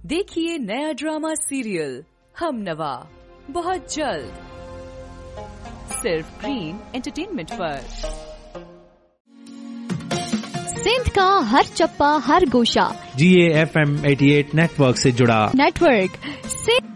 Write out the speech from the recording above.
देखिए नया drama serial हम नवा बहुत जल्द सिर्फ ग्रीन एंटरटेनमेंट पर। सिंध का हर चप्पा हर गोशा GAFM 88 नेटवर्क से जुड़ा नेटवर्क